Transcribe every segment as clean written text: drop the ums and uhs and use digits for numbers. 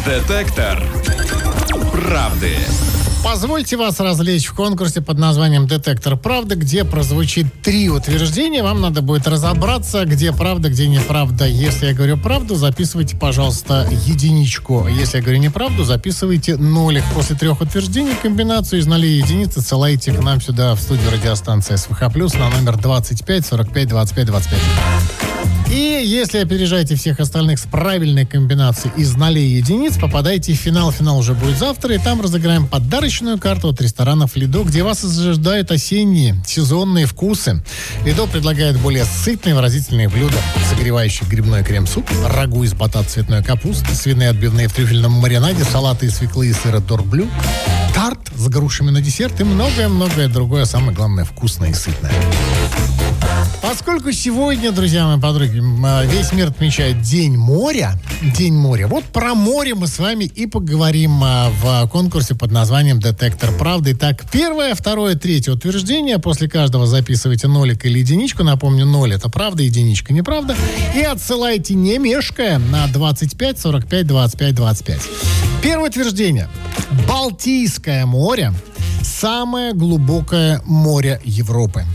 Детектор правды. Позвольте вас развлечь в конкурсе под названием «Детектор правды», где прозвучит 3 утверждения. Вам надо будет разобраться, где правда, где неправда. Если я говорю правду, записывайте, пожалуйста, единичку. Если я говорю неправду, записывайте нолик. После 3 утверждений комбинацию из 0 и единицы ссылайте к нам сюда в студию радиостанции СВХ+, на номер 25 45 25 25. И если опережаете всех остальных с правильной комбинацией из 0 и единиц, попадаете в финал. Финал уже будет завтра, и там разыграем подарочную карту от ресторанов «Лидо», где вас ожидают осенние сезонные вкусы. «Лидо» предлагает более сытные выразительные блюда. Согревающий грибной крем-суп, рагу из батат цветной капусты, свиные отбивные в трюфельном маринаде, салаты из свеклы и сыра дорблю, тарт с грушами на десерт и многое-многое другое, самое главное, вкусное и сытное. Поскольку сегодня, друзья мои подруги, весь мир отмечает День моря, вот про море мы с вами и поговорим в конкурсе под названием «Детектор правды». Итак, 1, 2, 3 утверждение. После каждого записывайте нолик или единичку. Напомню, 0 — это правда, единичка — неправда. И отсылайте, не мешкая, на 25 45 25 25. Первое утверждение. Балтийское море – самое глубокое море Европы.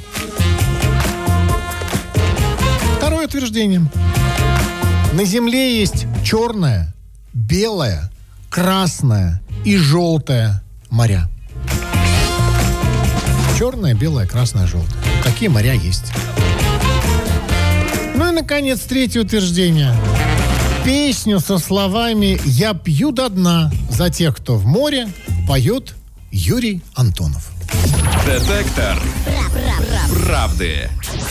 Второе утверждение. На Земле есть черное, белое, красное и желтое моря. Черное, белое, красное, желтое. Такие моря есть. Ну и, наконец, 3 утверждение. Песню со словами «Я пью до дна за тех, кто в море» поет Юрий Антонов. Детектор правды.